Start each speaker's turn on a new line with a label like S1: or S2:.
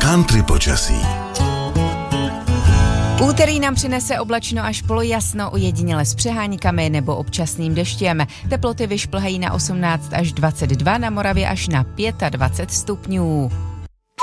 S1: Country počasí.
S2: Úterý nám přinese oblačno až polojasno, ojediněle s přeháníkami nebo občasným deštěm. Teploty vyšplhají na 18 až 22, na Moravě až na 25 stupňů.